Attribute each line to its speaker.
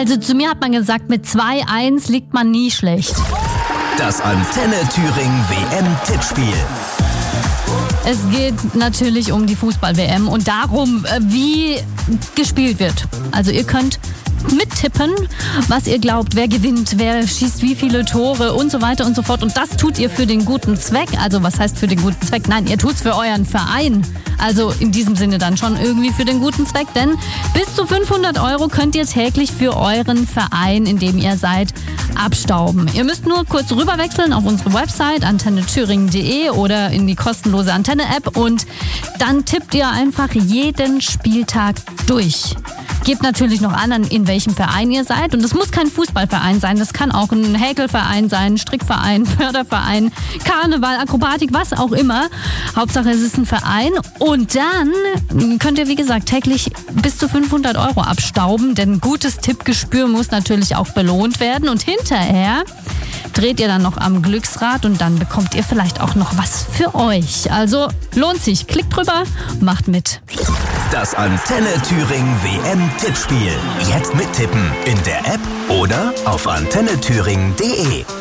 Speaker 1: Also zu mir hat man gesagt, mit 2-1 liegt man nie schlecht.
Speaker 2: Das Antenne Thüringen WM-Tippspiel.
Speaker 1: Es geht natürlich um die Fußball-WM und darum, wie gespielt wird. Also ihr könnt mittippen, was ihr glaubt, wer gewinnt, wer schießt wie viele Tore und so weiter und so fort. Und das tut ihr für den guten Zweck. Also was heißt für den guten Zweck? Nein, ihr tut's für euren Verein. Also in diesem Sinne dann schon irgendwie für den guten Zweck. Denn bis zu 500 € könnt ihr täglich für euren Verein, in dem ihr seid, abstauben. Ihr müsst nur kurz rüberwechseln auf unsere Website antennethüringen.de oder in die kostenlose Antenne-App und dann tippt ihr einfach jeden Spieltag durch. Gebt natürlich noch an, in welchem Verein ihr seid. Und es muss kein Fußballverein sein. Das kann auch ein Häkelverein sein, Strickverein, Förderverein, Karneval, Akrobatik, was auch immer. Hauptsache, es ist ein Verein. Und dann könnt ihr, wie gesagt, täglich bis zu 500 € abstauben. Denn gutes Tippgespür muss natürlich auch belohnt werden. Und hinterher dreht ihr dann noch am Glücksrad und dann bekommt ihr vielleicht auch noch was für euch. Also lohnt sich. Klickt drüber, macht mit.
Speaker 2: Das Antenne Thüringen WM-Tippspiel. Jetzt mittippen in der App oder auf antennethüringen.de.